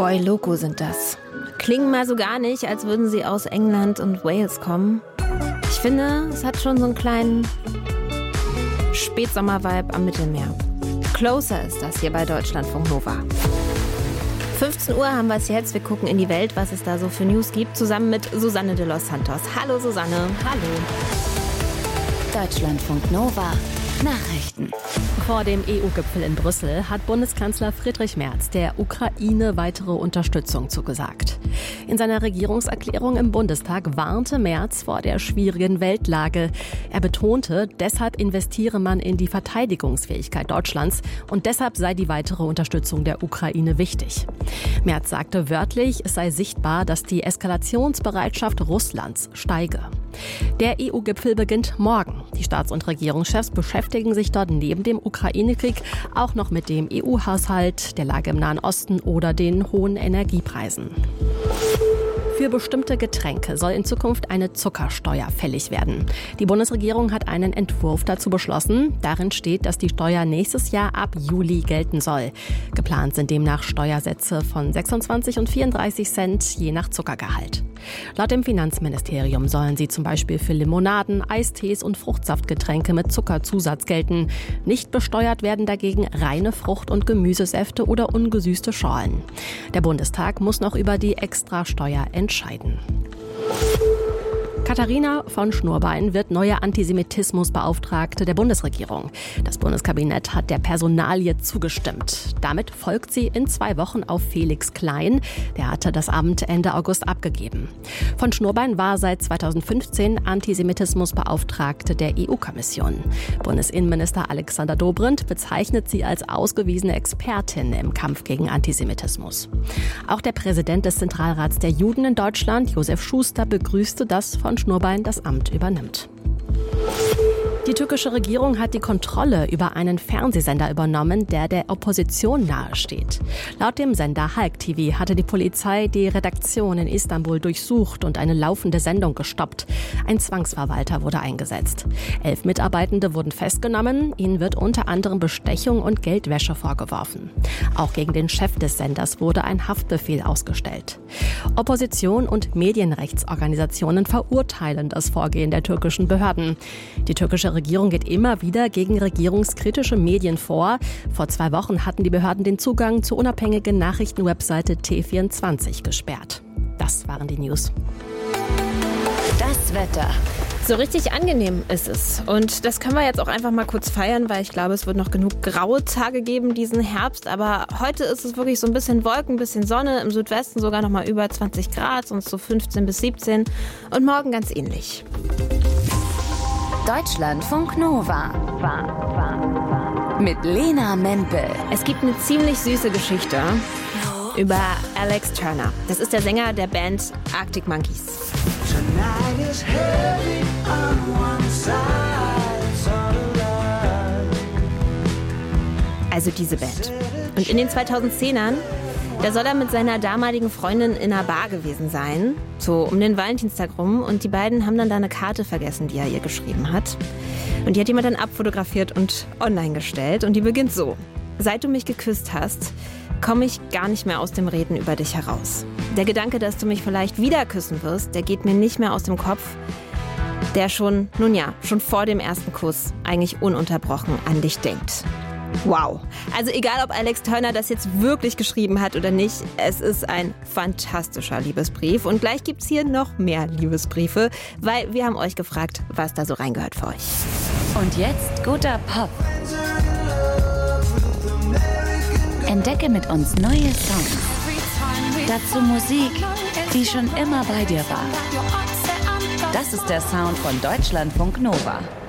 Boy Loco sind das. Klingen mal so gar nicht, als würden sie aus England und Wales kommen. Ich finde, es hat schon so einen kleinen Spätsommer-Vibe am Mittelmeer. Closer ist das hier bei Deutschlandfunk Nova. 15 Uhr haben wir es jetzt. Wir gucken in die Welt, was es da so für News gibt, zusammen mit Susanne de los Santos. Hallo Susanne. Hallo. Deutschlandfunk Nova. Nachrichten. Vor dem EU-Gipfel in Brüssel hat Bundeskanzler Friedrich Merz der Ukraine weitere Unterstützung zugesagt. In seiner Regierungserklärung im Bundestag warnte Merz vor der schwierigen Weltlage. Er betonte, deshalb investiere man in die Verteidigungsfähigkeit Deutschlands und deshalb sei die weitere Unterstützung der Ukraine wichtig. Merz sagte wörtlich, es sei sichtbar, dass die Eskalationsbereitschaft Russlands steige. Der EU-Gipfel beginnt morgen. Die Staats- und Regierungschefs beschäftigen sich dort neben dem Ukraine-Krieg auch noch mit dem EU-Haushalt, der Lage im Nahen Osten oder den hohen Energiepreisen. Für bestimmte Getränke soll in Zukunft eine Zuckersteuer fällig werden. Die Bundesregierung hat einen Entwurf dazu beschlossen. Darin steht, dass die Steuer nächstes Jahr ab Juli gelten soll. Geplant sind demnach Steuersätze von 26 und 34 Cent je nach Zuckergehalt. Laut dem Finanzministerium sollen sie zum Beispiel für Limonaden, Eistees und Fruchtsaftgetränke mit Zuckerzusatz gelten. Nicht besteuert werden dagegen reine Frucht- und Gemüsesäfte oder ungesüßte Schorlen. Der Bundestag muss noch über die Extrasteuer entscheiden. Katharina von Schnurbein wird neue Antisemitismusbeauftragte der Bundesregierung. Das Bundeskabinett hat der Personalie zugestimmt. Damit folgt sie in 2 Wochen auf Felix Klein. Der hatte das Amt Ende August abgegeben. Von Schnurbein war seit 2015 Antisemitismusbeauftragte der EU-Kommission. Bundesinnenminister Alexander Dobrindt bezeichnet sie als ausgewiesene Expertin im Kampf gegen Antisemitismus. Auch der Präsident des Zentralrats der Juden in Deutschland, Josef Schuster, begrüßte, dass von Schnurbein das Amt übernimmt. Die türkische Regierung hat die Kontrolle über einen Fernsehsender übernommen, der der Opposition nahesteht. Laut dem Sender Halk TV hatte die Polizei die Redaktion in Istanbul durchsucht und eine laufende Sendung gestoppt. Ein Zwangsverwalter wurde eingesetzt. 11 Mitarbeitende wurden festgenommen. Ihnen wird unter anderem Bestechung und Geldwäsche vorgeworfen. Auch gegen den Chef des Senders wurde ein Haftbefehl ausgestellt. Opposition und Medienrechtsorganisationen verurteilen das Vorgehen der türkischen Behörden. Die türkische Regierung geht immer wieder gegen regierungskritische Medien vor. Vor 2 Wochen hatten die Behörden den Zugang zur unabhängigen Nachrichtenwebseite T24 gesperrt. Das waren die News. Das Wetter. So richtig angenehm ist es. Und das können wir jetzt auch einfach mal kurz feiern, weil ich glaube, es wird noch genug graue Tage geben diesen Herbst. Aber heute ist es wirklich so ein bisschen Wolken, ein bisschen Sonne. Im Südwesten sogar noch mal über 20 Grad, sonst so 15 bis 17. Und morgen ganz ähnlich. Deutschlandfunk Nova. Mit Lena Mempel. Es gibt eine ziemlich süße Geschichte über Alex Turner. Das ist der Sänger der Band Arctic Monkeys. Also diese Band. Und in den 2010ern, da soll er mit seiner damaligen Freundin in einer Bar gewesen sein, so um den Valentinstag rum. Und die beiden haben dann da eine Karte vergessen, die er ihr geschrieben hat. Und die hat jemand dann abfotografiert und online gestellt. Und die beginnt so: Seit du mich geküsst hast, komme ich gar nicht mehr aus dem Reden über dich heraus. Der Gedanke, dass du mich vielleicht wieder küssen wirst, der geht mir nicht mehr aus dem Kopf. Der schon vor dem ersten Kuss eigentlich ununterbrochen an dich denkt. Wow. Also egal, ob Alex Turner das jetzt wirklich geschrieben hat oder nicht, es ist ein fantastischer Liebesbrief. Und gleich gibt's hier noch mehr Liebesbriefe, weil wir haben euch gefragt, was da so reingehört für euch. Und jetzt guter Pop. Entdecke mit uns neue Songs. Dazu Musik, die schon immer bei dir war. Das ist der Sound von Deutschlandfunk Nova.